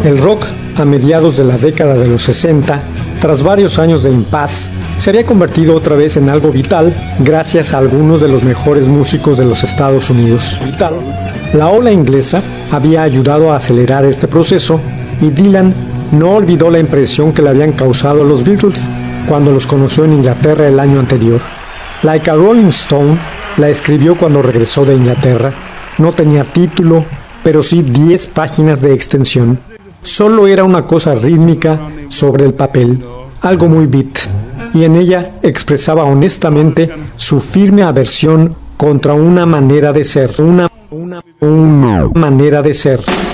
El rock, a mediados de la década de los 60, tras varios años de impas, se había convertido otra vez en algo vital gracias a algunos de los mejores músicos de los Estados Unidos. La ola inglesa había ayudado a acelerar este proceso y Dylan no olvidó la impresión que le habían causado los Beatles cuando los conoció en Inglaterra el año anterior. Like a Rolling Stone la escribió cuando regresó de Inglaterra. No tenía título, pero sí 10 páginas de extensión. Solo era una cosa rítmica sobre el papel, algo muy beat, y en ella expresaba honestamente su firme aversión contra una manera de ser, una manera de ser.